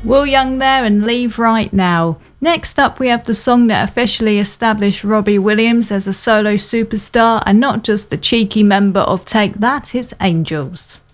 Will Young there and Leave Right Now. Next up, we have the song that officially established Robbie Williams as a solo superstar and not just the cheeky member of Take That, it's Angels.